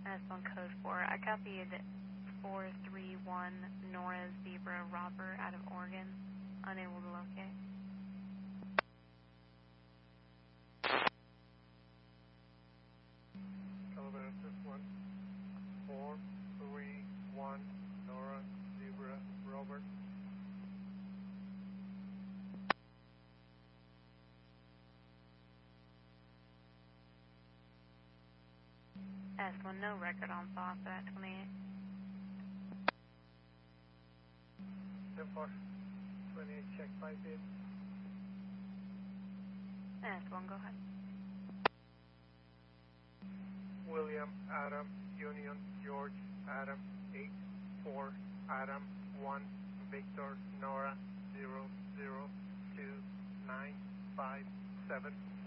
S1 code 4. I copied 431 Nora Zebra Robber out of Oregon. Unable to locate. Caliber S1 431 Nora Zebra Robert. S1, no record on file for that 28. 10-4, 28, check 5 bid. S1, go ahead. William Adam Union George Adam 8-4 Adam 1 Victor Nora 002 957